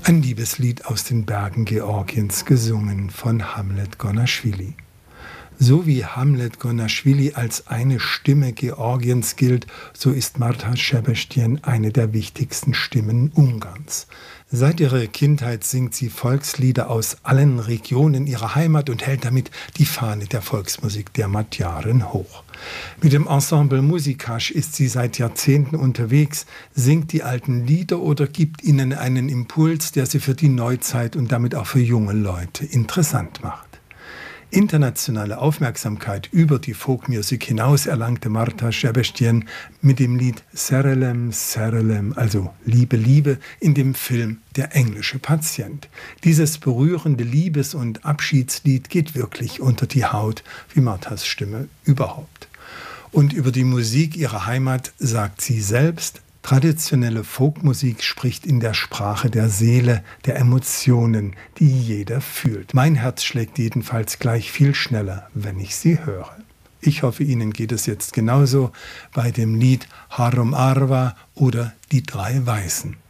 Ein Liebeslied aus den Bergen Georgiens, gesungen von Hamlet Gonashvili. So wie Hamlet Gonashvili als eine Stimme Georgiens gilt, so ist Martha Sebestyén eine der wichtigsten Stimmen Ungarns. Seit ihrer Kindheit singt sie Volkslieder aus allen Regionen ihrer Heimat und hält damit die Fahne der Volksmusik der Magyaren hoch. Mit dem Ensemble Musicaș ist sie seit Jahrzehnten unterwegs, singt die alten Lieder oder gibt ihnen einen Impuls, der sie für die Neuzeit und damit auch für junge Leute interessant macht. Internationale Aufmerksamkeit über die Folkmusik hinaus erlangte Martha Sebestyén mit dem Lied Szerelem, Szerelem, also Liebe, Liebe, in dem Film Der englische Patient. Dieses berührende Liebes- und Abschiedslied geht wirklich unter die Haut, wie Marthas Stimme überhaupt. Und über die Musik ihrer Heimat sagt sie selbst: Traditionelle Folkmusik spricht in der Sprache der Seele, der Emotionen, die jeder fühlt. Mein Herz schlägt jedenfalls gleich viel schneller, wenn ich sie höre. Ich hoffe, Ihnen geht es jetzt genauso bei dem Lied Három árva oder Die drei Weißen.